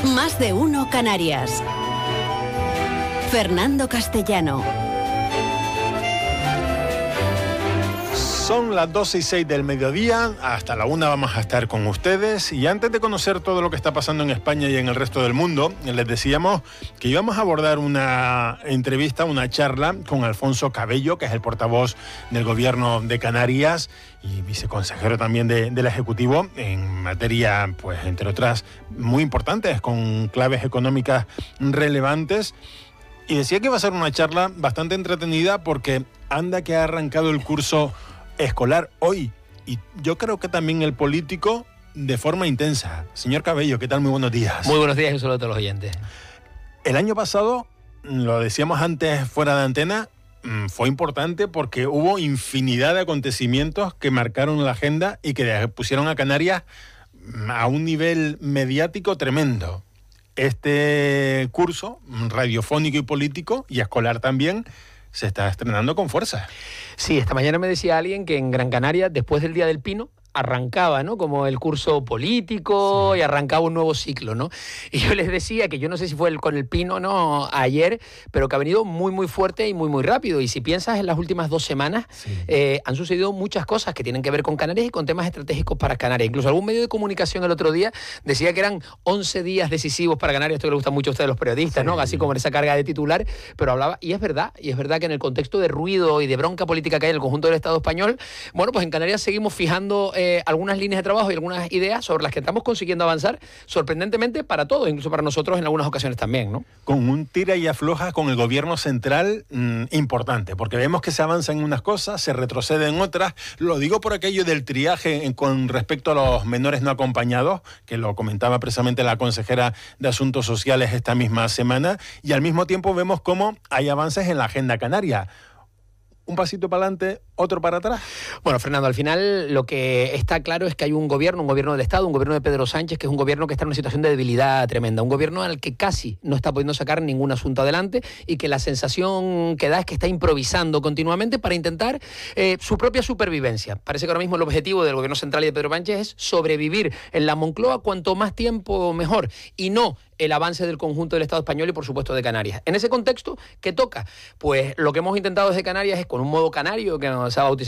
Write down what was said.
Más de uno Canarias. Fernando Castellano. Son las 12:06 del mediodía, hasta la 1 vamos a estar con ustedes, y antes de conocer todo lo que está pasando en España y en el resto del mundo, les decíamos que íbamos a abordar una entrevista, una charla con Alfonso Cabello, que es el portavoz del Gobierno de Canarias y viceconsejero también del Ejecutivo, en materia, pues entre otras, muy importantes, con claves económicas relevantes. Y decía que iba a ser una charla bastante entretenida porque anda que ha arrancado el curso escolar hoy, y yo creo que también el político de forma intensa. Señor Cabello, ¿qué tal? Muy buenos días. Muy buenos días y un saludo a todos los oyentes. El año pasado, lo decíamos antes fuera de antena, fue importante porque hubo infinidad de acontecimientos que marcaron la agenda y que pusieron a Canarias a un nivel mediático tremendo. Este curso radiofónico y político, y escolar también, se está estrenando con fuerza. Sí, esta mañana me decía alguien que en Gran Canaria, después del Día del Pino, arrancaba, ¿no?, como el curso político, sí, y arrancaba un nuevo ciclo, ¿no? Y yo les decía que yo no sé si fue con el Pino, ¿no?, ayer, pero que ha venido muy, muy fuerte y muy, muy rápido. Y si piensas en las últimas 2 semanas, sí, han sucedido muchas cosas que tienen que ver con Canarias y con temas estratégicos para Canarias. Incluso algún medio de comunicación el otro día decía que eran 11 días decisivos para Canarias. Esto que le gusta mucho a ustedes los periodistas, sí, ¿no?, así como en esa carga de titular, pero hablaba, y es verdad que en el contexto de ruido y de bronca política que hay en el conjunto del Estado español, bueno, pues en Canarias seguimos fijando algunas líneas de trabajo y algunas ideas sobre las que estamos consiguiendo avanzar, sorprendentemente para todos, incluso para nosotros en algunas ocasiones también, ¿no? Con un tira y afloja con el gobierno central importante, porque vemos que se avanza en unas cosas, se retrocede en otras. Lo digo por aquello del triaje con respecto a los menores no acompañados, que lo comentaba precisamente la consejera de Asuntos Sociales esta misma semana, y al mismo tiempo vemos cómo hay avances en la agenda canaria. Un pasito para adelante, otro para atrás. Bueno, Fernando, al final lo que está claro es que hay un gobierno del Estado, un gobierno de Pedro Sánchez, que es un gobierno que está en una situación de debilidad tremenda, un gobierno al que casi no está pudiendo sacar ningún asunto adelante y que la sensación que da es que está improvisando continuamente para intentar su propia supervivencia. Parece que ahora mismo el objetivo del gobierno central y de Pedro Sánchez es sobrevivir en la Moncloa cuanto más tiempo mejor, y no el avance del conjunto del Estado español y, por supuesto, de Canarias. En ese contexto, ¿qué toca? Pues lo que hemos intentado desde Canarias es, con un modo canario que se ha bautizado